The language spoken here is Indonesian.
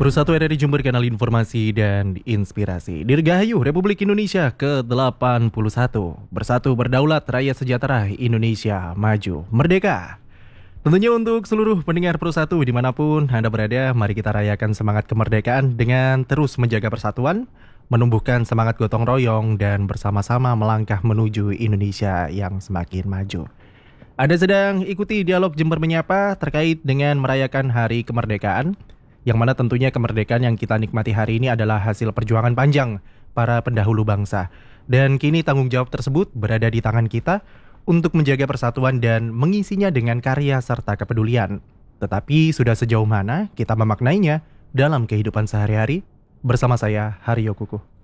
Bersatu RRI Jember, kanal informasi dan inspirasi. Dirgahayu Republik Indonesia ke-81. Bersatu berdaulat, rakyat sejahtera, Indonesia maju, merdeka. Tentunya untuk seluruh pendengar Bersatu dimanapun Anda berada, mari kita rayakan semangat kemerdekaan dengan terus menjaga persatuan, menumbuhkan semangat gotong royong, dan bersama-sama melangkah menuju Indonesia yang semakin maju. Anda sedang ikuti dialog Jember Menyapa terkait dengan merayakan Hari Kemerdekaan, yang mana tentunya kemerdekaan yang kita nikmati hari ini adalah hasil perjuangan panjang para pendahulu bangsa. Dan kini tanggung jawab tersebut berada di tangan kita untuk menjaga persatuan dan mengisinya dengan karya serta kepedulian. Tetapi sudah sejauh mana kita memaknainya dalam kehidupan sehari-hari? Bersama saya, Haryo Kukuh.